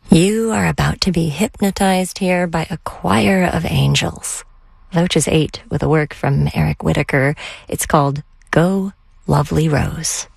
You are about to be hypnotized here by a choir of angels. Voces 8 with a work from Eric Whitacre. It's called Go, Lovely Rose.